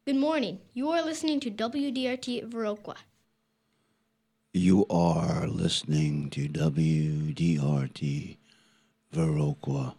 Good morning. You are listening to WDRT Viroqua. You are listening to WDRT Viroqua.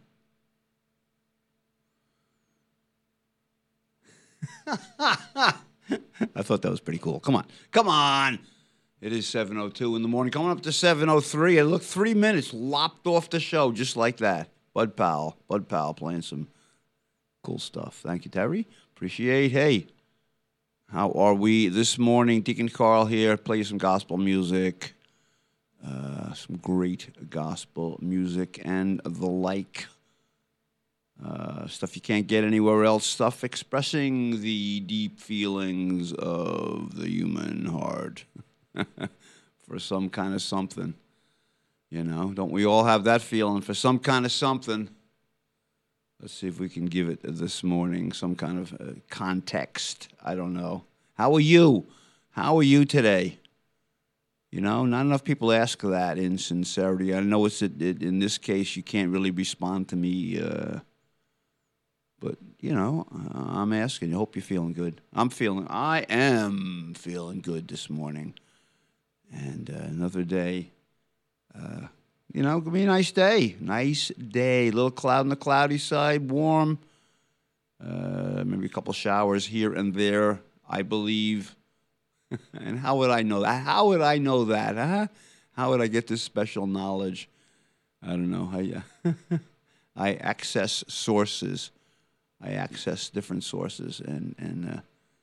I thought that was pretty cool. Come on. Come on. It is 7:02 in the morning. Coming up to 7:03. And look, 3 minutes lopped off the show just like that. Bud Powell playing some cool stuff. Thank you, Terry. Appreciate. Hey, how are we this morning? Deacon Carl here. Play some gospel music. Some great gospel music and the like. Stuff you can't get anywhere else. Stuff expressing the deep feelings of the human heart for some kind of something. You know, don't we all have that feeling for some kind of something? Let's see if we can give it this morning some kind of context. I don't know. How are you? How are you today? You know, not enough people ask that in sincerity. I know in this case you can't really respond to me, but, you know, I'm asking you. Hope you're feeling good. I am feeling good this morning. And another day, you know, it'll be a nice day. Nice day. A little cloud on the cloudy side, warm. Maybe a couple showers here and there, I believe. And how would I know that? How would I know that, huh? How would I get this special knowledge? I don't know. I access sources. I access different sources and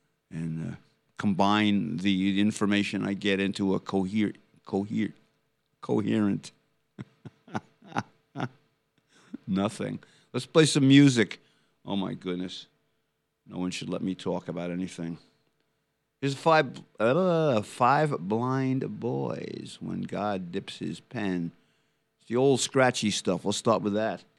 combine the information I get into a coherent. Nothing. Let's play some music. Oh my goodness. No one should let me talk about anything. Here's five blind boys when God dips his pen. It's the old scratchy stuff. We'll start with that.